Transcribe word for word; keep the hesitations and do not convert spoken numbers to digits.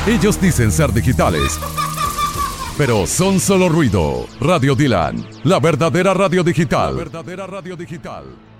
Ellos dicen ser digitales, pero son solo ruido. Radio Dylan, la verdadera radio digital. La verdadera radio digital.